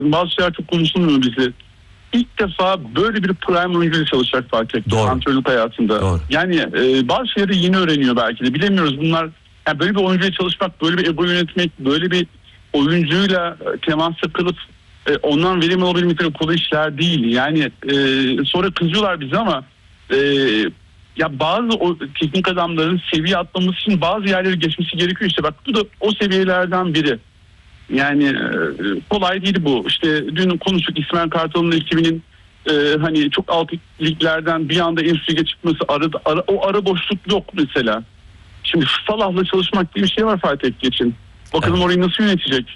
Bazı şeyler çok konuşulmuyor bize. İlk defa böyle bir prime oyuncuyla çalışacak Fatih Tekke antrenörlük hayatında. Doğru. Yani bazı şeyleri yeni öğreniyor belki de. Bilemiyoruz bunlar. Yani böyle bir oyuncuyla çalışmak, böyle bir ego yönetmek, böyle bir oyuncuyla temasa kalıp ondan verim alabilmek kolay işler değil. Yani sonra kızıyorlar bize ama ya bazı o teknik adamların seviye atlaması için bazı yerleri geçmesi gerekiyor. İşte bak bu da o seviyelerden biri. Yani kolay değil bu. İşte dün konuştuk İsmail Kartal'ın ekibinin hani çok alt liglerden bir anda en üst lige çıkması, o ara boşluk yok mesela. Şimdi Salah'la çalışmak diye bir şey var Fatih Tekke için. Bakalım evet, orayı nasıl yönetecek?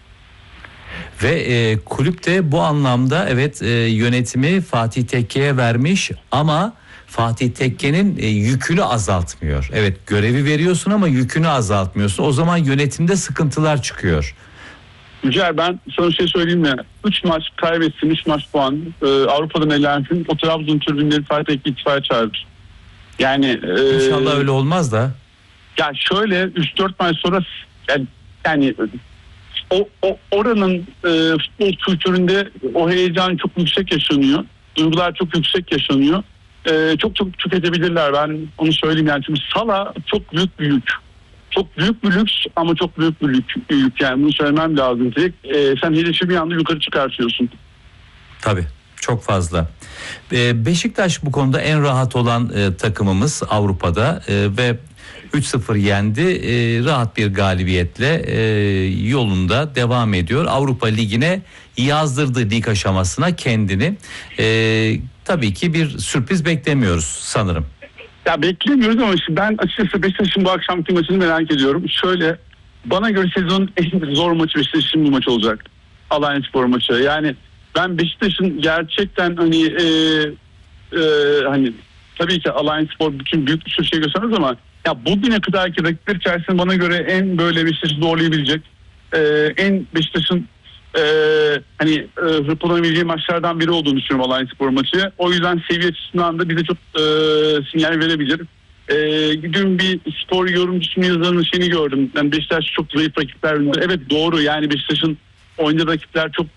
Ve kulüp de bu anlamda evet yönetimi Fatih Tekke'ye vermiş ama Fatih Tekke'nin yükünü azaltmıyor. Evet, görevi veriyorsun ama yükünü azaltmıyorsun. O zaman yönetimde sıkıntılar çıkıyor. Yücel, ben sana bir şey söyleyeyim mi? 3 maç kaybetsin, 3 maç puan. Avrupa'dan elensin. O Trabzon tribünleri Fatih Tekke itfaiye çağırır. Yani İnşallah öyle olmaz da. Ya şöyle 3-4 maç sonra yani oranın futbol kültüründe o heyecan çok yüksek yaşanıyor. Duygular çok yüksek yaşanıyor. Çok tüketebilirler, ben onu söyleyeyim yani. Çünkü Salah çok büyük bir yük. Çok büyük bir lüks ama çok büyük bir yük. Yani bunu söylemem lazım. Sen hedefi bir anda yukarı çıkartıyorsun. Tabii. Çok fazla. Beşiktaş bu konuda en rahat olan takımımız Avrupa'da ve 3-0 yendi. Rahat bir galibiyetle yolunda devam ediyor. Avrupa Ligi'ne yazdırdı, lig aşamasına kendini. Tabii ki bir sürpriz beklemiyoruz sanırım. Ya beklemiyoruz ama ben açıkçası Beşiktaş'ın bu akşamki maçını merak ediyorum. Şöyle, bana göre sezonun en zor maçı Beşiktaş'ın bu maç olacak. Alanyaspor maçı. Yani ben Beşiktaş'ın gerçekten hani tabii ki Alanyaspor bütün büyük bir sürü şey göstermez ama ya bugüne kadarki rakipler içerisinde bana göre en böyle Beşiktaş'ı zorlayabilecek, en Beşiktaş'ın hani hırpalanabileceği maçlardan biri olduğunu düşünüyorum Alanyaspor maçı. O yüzden seviye açısından da bize çok sinyal verebilir. Dün bir spor yorumcusunun yazarının şeyini gördüm. Yani Beşiktaş çok zayıf rakipler önünde. Evet, doğru, yani Beşiktaş'ın oynadığı rakipler çok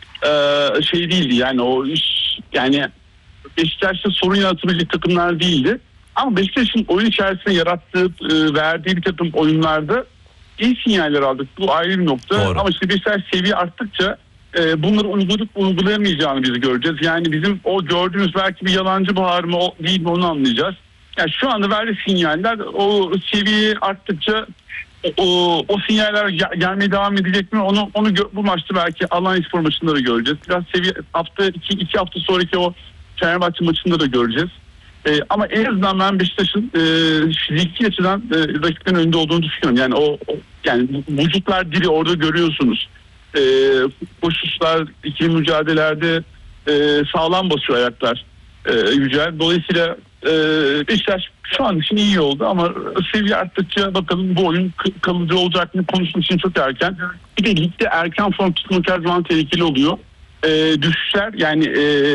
şey değildi yani yani Beşiktaş'ta sorun yaratabilecek takımlar değildi. Ama Beşiktaş'ın oyun içerisinde yarattığı, verdiği bir takım oyunlarda iyi sinyaller aldık. Bu ayrı bir nokta. Doğru. Ama işte Beşiktaş seviye arttıkça bunları uygulayamayacağını biz göreceğiz. Yani bizim o gördüğümüz belki bir yalancı bahar mı değil mi onu anlayacağız. Yani şu anda verdiği sinyaller o seviye arttıkça o sinyaller gelmeye devam edecek mi? Onu bu maçta belki Alanyaspor maçında da göreceğiz. Biraz seviye iki hafta sonraki o Fenerbahçe maçında da göreceğiz. Ama en azından ben Beşiktaş'ın fiziki açıdan rakiplerin önünde olduğunu düşünüyorum. Yani yani vücutlar diri, orada görüyorsunuz. Koşuşlar, ikili mücadelelerde sağlam basıyor ayaklar Yücel. Dolayısıyla Beşiktaş şu an için iyi oldu ama seviye arttıkça bakalım bu oyun kalıcı olacak mı konuşmak için çok erken. Bir de ligde erken form tutmak her zaman tehlikeli oluyor. Düşüşler yani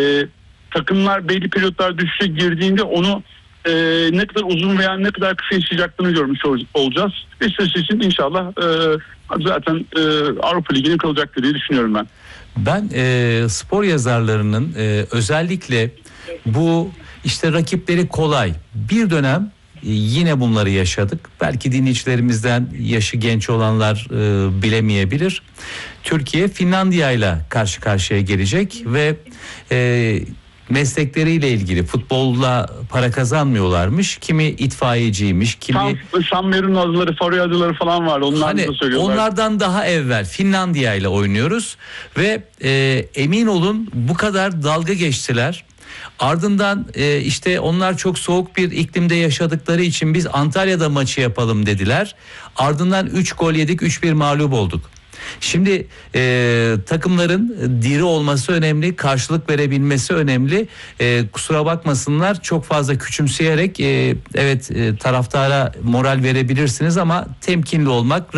takımlar belli periyotlar düşüşe girdiğinde onu ne kadar uzun veya ne kadar kısa yaşayacaklarını görmüş olacağız. Beşiktaş için inşallah zaten Avrupa Ligi'ne kalacaktır diye düşünüyorum ben. Ben spor yazarlarının özellikle bu işte rakipleri kolay bir dönem yine bunları yaşadık. Belki dinleyicilerimizden yaşı genç olanlar bilemeyebilir. Türkiye Finlandiya ile karşı karşıya gelecek ve meslekleriyle ilgili futbolla para kazanmıyorlarmış. Kimi itfaiyeciymiş, kimi San Marino adıları, Faroe adaları falan var. Hani onlardan daha evvel Finlandiya ile oynuyoruz ve emin olun bu kadar dalga geçtiler. Ardından işte onlar çok soğuk bir iklimde yaşadıkları için biz Antalya'da maçı yapalım dediler. Ardından 3 gol yedik, 3-1 mağlup olduk. Şimdi takımların diri olması önemli, karşılık verebilmesi önemli. Kusura bakmasınlar, çok fazla küçümseyerek evet taraftara moral verebilirsiniz ama temkinli olmak,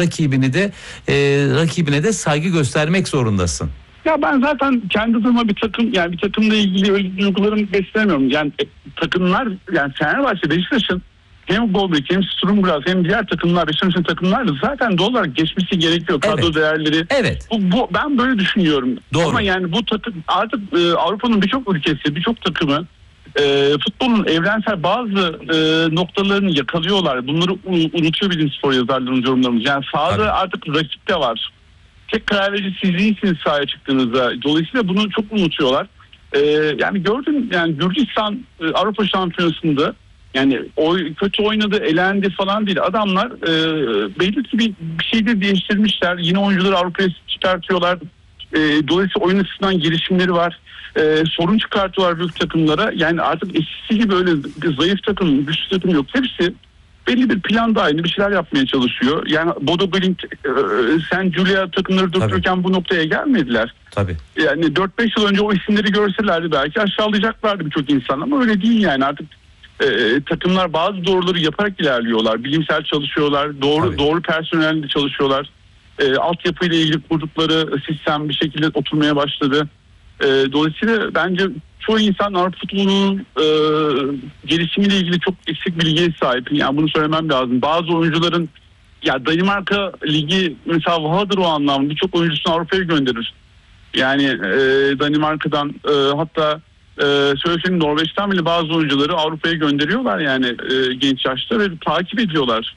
rakibine de saygı göstermek zorundasın. Ya ben zaten kendi adıma bir takımla ilgili öyle duygularımı beslemiyorum. Yani takımlar, yani Fenerbahçe, Beşiktaş'ın hem Gobek hem Sturm Graz hem diğer takımlar, Beşiktaş'ın takımlar da zaten doğal olarak geçmesi gerekiyor. Kadro Evet. değerleri. Evet. Bu ben böyle düşünüyorum. Doğru. Ama yani bu takım artık Avrupa'nın birçok ülkesi, birçok takımı futbolun evrensel bazı noktalarını yakalıyorlar. Bunları unutuyor bizim spor yazarlarımız, yorumlarımız. Yani sahada Tabii. artık rakip de var. Tek karar verici siz değilsiniz sahaya çıktığınızda. Dolayısıyla bunu çok unutuyorlar. Yani gördüm, yani Gürcistan Avrupa Şampiyonası'nda yani kötü oynadı, elendi falan değil. Adamlar belli ki bir şeyde değiştirmişler. Yine oyuncuları Avrupa'ya çıkartıyorlar. Dolayısıyla oyun açısından gelişimleri var. Sorun çıkartıyorlar büyük takımlara. Yani artık eskisi gibi öyle zayıf takım, güçlü takım yok. Hepsi belli bir plan dahilinde bir şeyler yapmaya çalışıyor. Yani Bodo Glimt, Sen Julia takımları döktürürken bu noktaya gelmediler. Tabii. Yani 4-5 yıl önce o isimleri görselerdi belki aşağılayacaklardı birçok insan, ama öyle değil yani. Artık takımlar bazı doğruları yaparak ilerliyorlar. Bilimsel çalışıyorlar. Doğru personelle çalışıyorlar. Altyapıyla ilgili kurdukları sistem bir şekilde oturmaya başladı. Dolayısıyla bence çoğu insan Avrupa futbolunun gelişimiyle ilgili çok eksik bilgiye sahip. Yani bunu söylemem lazım. Bazı oyuncuların, ya Danimarka Ligi mesela vahadır o anlamda. Birçok oyuncusunu Avrupa'ya gönderir. Yani Danimarka'dan hatta söyleyeyim Norveç'ten bile bazı oyuncuları Avrupa'ya gönderiyorlar yani genç yaşta ve takip ediyorlar.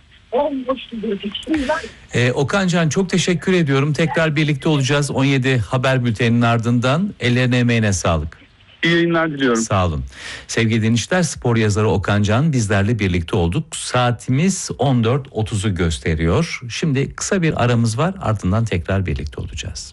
Okan Can, çok teşekkür ediyorum. Tekrar birlikte olacağız 17 haber bülteninin ardından. Ellerine emeğine sağlık. İyi yayınlar diliyorum. Sağ olun. Sevgili dinleyiciler, spor yazarı Okan Can bizlerle birlikte olduk. Saatimiz 14.30'u gösteriyor. Şimdi kısa bir aramız var, ardından tekrar birlikte olacağız.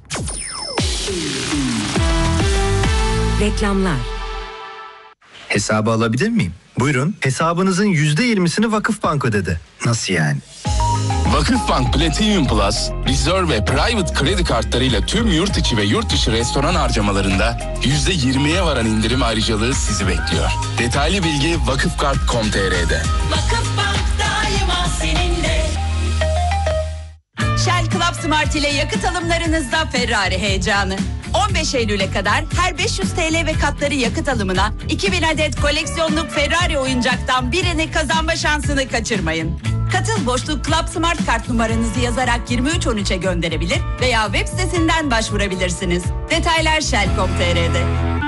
Reklamlar. Hesabı alabilir miyim? Buyurun. Hesabınızın %20'sini Vakıfbank ödedi. Nasıl yani? Vakıfbank Platinum Plus, Reserve ve Private kredi kartlarıyla tüm yurt içi ve yurt dışı restoran harcamalarında %20'ye varan indirim ayrıcalığı sizi bekliyor. Detaylı bilgi vakıfkart.com.tr'de. Vakıfbank daima seninle. Shell Club Smart ile yakıt alımlarınızda Ferrari heyecanı. 15 Eylül'e kadar her 500 TL ve katları yakıt alımına 2000 adet koleksiyonluk Ferrari oyuncaktan birini kazanma şansını kaçırmayın. Katıl boşluk Club Smart kart numaranızı yazarak 2313'e gönderebilir veya web sitesinden başvurabilirsiniz. Detaylar Shell.com.tr'de.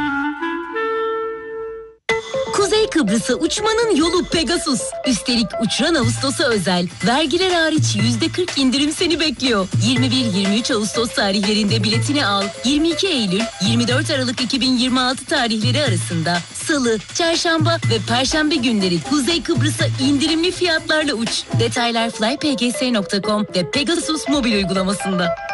Kuzey Kıbrıs'a uçmanın yolu Pegasus. Üstelik uçuran Ağustos'a özel. Vergiler hariç %40 indirim seni bekliyor. 21-23 Ağustos tarihlerinde biletini al. 22 Eylül, 24 Aralık 2026 tarihleri arasında Salı, Çarşamba ve Perşembe günleri Kuzey Kıbrıs'a indirimli fiyatlarla uç. Detaylar flypgs.com ve Pegasus mobil uygulamasında.